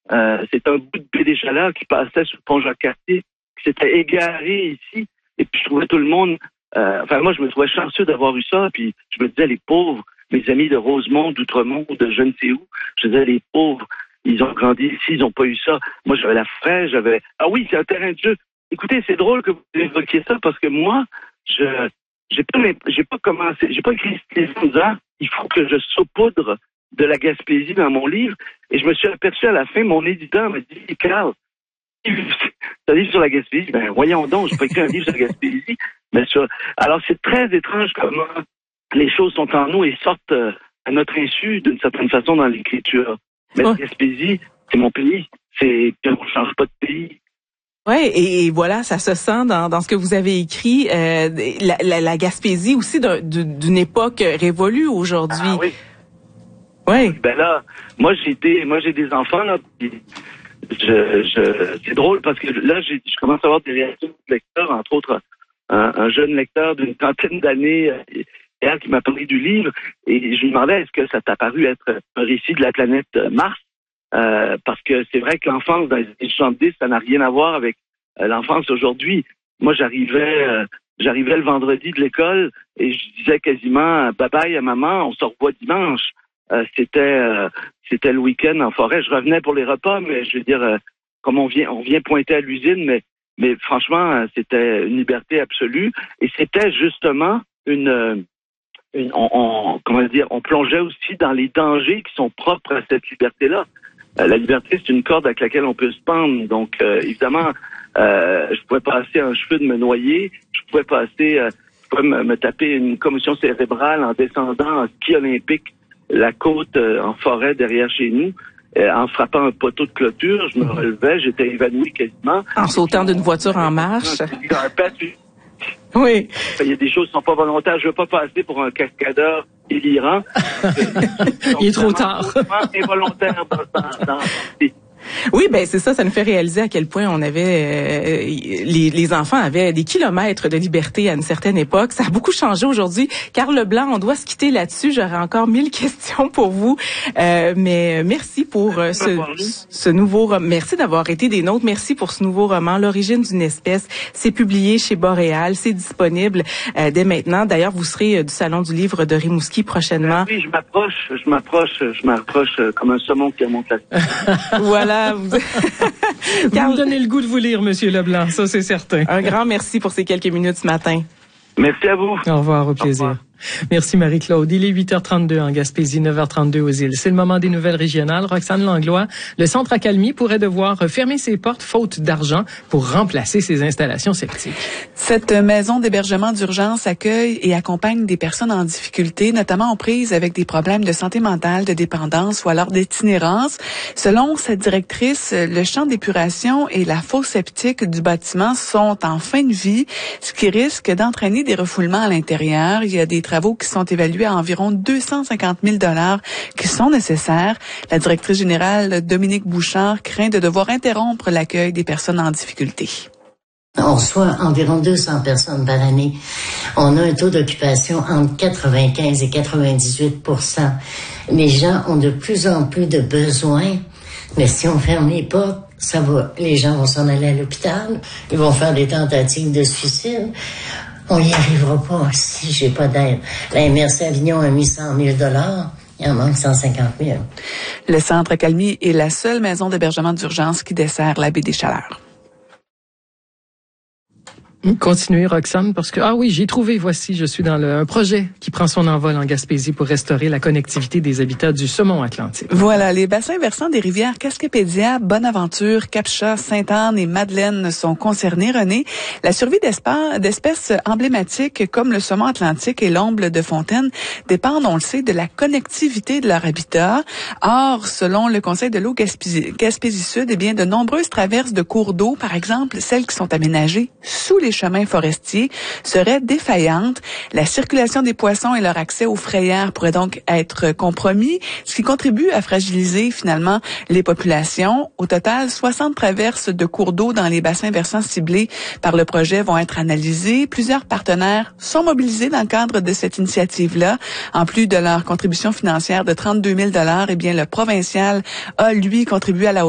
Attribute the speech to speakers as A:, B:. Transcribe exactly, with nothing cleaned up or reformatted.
A: Euh, c'est un bout de baie des Chaleurs qui passait sur le pont Jacques-Cartier, qui s'était égaré ici. Et puis, je trouvais tout le monde... Euh, enfin, moi, je me trouvais chanceux d'avoir eu ça. Puis, je me disais, les pauvres, mes amis de Rosemont, d'Outremont, de je ne sais où, je disais, les pauvres, ils ont grandi ici, ils n'ont pas eu ça. Moi, j'avais la fraîche, j'avais... Ah oui, c'est un terrain de jeu. Écoutez, c'est drôle que vous évoquiez ça parce que moi, je j'ai pas j'ai pas commencé, j'ai pas écrit ces ans, il faut que je saupoudre de la Gaspésie dans mon livre. Et je me suis aperçu à la fin, mon éditeur m'a dit, Carl, tu as un livre sur la Gaspésie? Ben, voyons donc, j'ai pas écrit un livre sur la Gaspésie. Mais sur... Alors, c'est très étrange comment les choses sont en nous et sortent à notre insu d'une certaine façon dans l'écriture. Mais oh. La Gaspésie, c'est mon pays. C'est qu'on ne change pas de pays.
B: Ouais, et, et voilà, ça se sent dans, dans ce que vous avez écrit. Euh, la, la, la Gaspésie aussi d'un, d'une époque révolue aujourd'hui.
A: Ah oui.
B: Ouais.
A: Ben là, moi j'ai été, moi j'ai des enfants là. Puis je, je, c'est drôle parce que là, j'ai, je commence à avoir des réactions de lecteurs, entre autres un, un jeune lecteur d'une trentaine d'années hier qui m'a parlé du livre et je lui demandais est-ce que ça t'a paru être un récit de la planète Mars. Euh, parce que c'est vrai que l'enfance dans les années soixante-dix, ça n'a rien à voir avec euh, l'enfance aujourd'hui. Moi, j'arrivais euh, j'arrivais le vendredi de l'école et je disais quasiment bye bye à maman, on se revoit dimanche. Euh, c'était euh, c'était le week-end en forêt. Je revenais pour les repas, mais je veux dire, euh, comme on vient on vient pointer à l'usine, mais mais franchement, c'était une liberté absolue et c'était justement une, une on, on comment dire, on plongeait aussi dans les dangers qui sont propres à cette liberté-là. La liberté, c'est une corde avec laquelle on peut se pendre. Donc, euh, évidemment, euh, je pouvais passer un cheveu de me noyer. Je pouvais passer, euh, je pouvais me, me taper une commotion cérébrale en descendant en ski olympique la côte euh, en forêt derrière chez nous, euh, en frappant un poteau de clôture. Je me relevais, j'étais évanoui quasiment.
B: En sautant d'une voiture en marche. Oui.
A: Il y a des choses qui sont pas volontaires. Je veux pas passer pour un cascadeur délirant.
B: Il est trop tard.
A: Involontaire dans, dans, dans...
B: Oui, ben c'est ça, ça nous fait réaliser à quel point on avait euh, les, les enfants avaient des kilomètres de liberté à une certaine époque. Ça a beaucoup changé aujourd'hui. Carl Leblanc, on doit se quitter là-dessus. J'aurais encore mille questions pour vous, euh, mais merci pour euh, ce, ce nouveau. Merci d'avoir été des nôtres. Merci pour ce nouveau roman, L'origine d'une espèce. C'est publié chez Boréal, c'est disponible euh, dès maintenant. D'ailleurs, vous serez euh, du salon du livre de Rimouski prochainement.
A: Oui, je m'approche, je m'approche, je m'approche euh, comme un saumon qui remonte la.
B: Voilà.
C: Vous... vous me donnez le goût de vous lire, Monsieur Leblanc, ça c'est certain.
B: Un grand merci pour ces quelques minutes ce matin.
A: Merci à vous.
C: Au revoir, au plaisir. Au revoir. Merci Marie-Claude. Il est huit heures trente-deux en Gaspésie, neuf heures trente-deux aux îles. C'est le moment des nouvelles régionales. Roxane Langlois, le centre Accalmie pourrait devoir fermer ses portes faute d'argent pour remplacer ses installations septiques.
D: Cette maison d'hébergement d'urgence accueille et accompagne des personnes en difficulté, notamment aux prises avec des problèmes de santé mentale, de dépendance ou alors d'itinérance. Selon cette directrice, le champ d'épuration et la fosse septique du bâtiment sont en fin de vie, ce qui risque d'entraîner des refoulements à l'intérieur. Il y a des travaux qui sont évalués à environ deux cent cinquante mille dollars qui sont nécessaires. La directrice générale, Dominique Bouchard, craint de devoir interrompre l'accueil des personnes en difficulté.
E: On reçoit environ deux cents personnes par année. On a un taux d'occupation entre quatre-vingt-quinze et quatre-vingt-dix-huit pour cent. Les gens ont de plus en plus de besoins, mais si on ferme les portes, ça va. Les gens vont s'en aller à l'hôpital, ils vont faire des tentatives de suicide. On n'y arrivera pas si j'ai pas d'aide. La M R C Avignon a mis cent mille dollars. Il en manque cent cinquante mille.
D: Le centre Accalmie est la seule maison d'hébergement d'urgence qui dessert la baie des Chaleurs.
C: Continuez, Roxane, parce que, ah oui, j'ai trouvé, voici, je suis dans le, un projet qui prend son envol en Gaspésie pour restaurer la connectivité des habitats du saumon atlantique.
D: Voilà, les bassins versants des rivières Cascapédia, Bonaventure, Capcha, Sainte-Anne et Madeleine sont concernés, René. La survie d'espèces emblématiques comme le saumon atlantique et l'omble de fontaine dépendent, on le sait, de la connectivité de leur habitat. Or, selon le Conseil de l'eau Gaspésie, Gaspésie Sud, eh bien, de nombreuses traverses de cours d'eau, par exemple, celles qui sont aménagées sous les chemins forestiers, seraient défaillantes. La circulation des poissons et leur accès aux frayères pourraient donc être compromis, ce qui contribue à fragiliser finalement les populations. Au total, soixante traverses de cours d'eau dans les bassins versants ciblés par le projet vont être analysées. Plusieurs partenaires sont mobilisés dans le cadre de cette initiative-là. En plus de leur contribution financière de trente-deux mille dollars, eh bien, le provincial a, lui, contribué à la